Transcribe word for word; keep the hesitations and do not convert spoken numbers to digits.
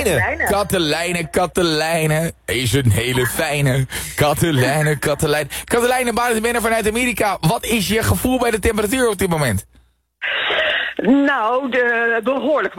Katelijne. Katelijne, Katelijne. Is een hele fijne. Katelijne, Katelijne. Katelijne, buitenbenner vanuit Amerika. Wat is je gevoel bij de temperatuur op dit moment? Nou, de, behoorlijk